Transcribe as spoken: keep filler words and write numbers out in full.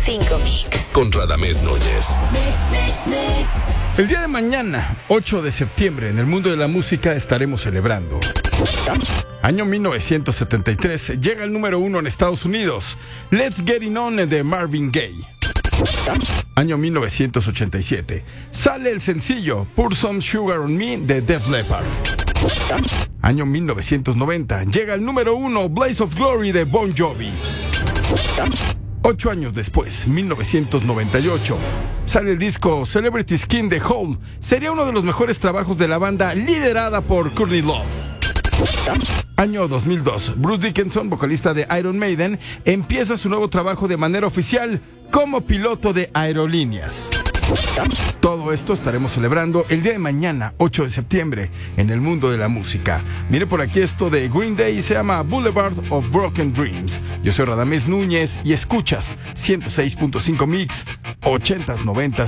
cinco Mix. Con Radamés Núñez. El día de mañana, ocho de septiembre, en el mundo de la música estaremos celebrando. Año mil novecientos setenta y tres, llega el número uno en Estados Unidos, Let's Get It On de Marvin Gaye. Año mil novecientos ochenta y siete, sale el sencillo Pour Some Sugar On Me de Def Leppard. Año mil novecientos noventa, llega el número uno Blaze of Glory de Bon Jovi. Ocho años después, mil novecientos noventa y ocho, sale el disco Celebrity Skin de Hole. Sería uno de los mejores trabajos de la banda liderada por Courtney Love. Año dos mil dos, Bruce Dickinson, vocalista de Iron Maiden, empieza su nuevo trabajo de manera oficial como piloto de aerolíneas. Todo esto estaremos celebrando el día de mañana, ocho de septiembre, en el mundo de la música. Mire por aquí esto de Green Day y se llama Boulevard of Broken Dreams. Yo soy Radamés Núñez y escuchas ciento seis punto cinco Mix, ochentas, noventas.